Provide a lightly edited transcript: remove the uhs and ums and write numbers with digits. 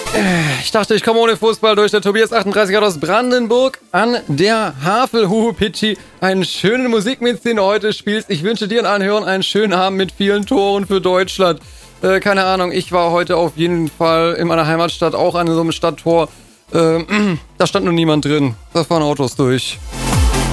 Ich dachte, ich komme ohne Fußball durch. Der Tobias 38 aus Brandenburg an der Havel. Pitschi, eine schöne Musik mit, den du heute spielst. Ich wünsche dir und allen Hörern einen schönen Abend mit vielen Toren für Deutschland. Keine Ahnung, ich war heute auf jeden Fall in meiner Heimatstadt auch an so einem Stadttor. Da stand nur niemand drin. Da fahren Autos durch.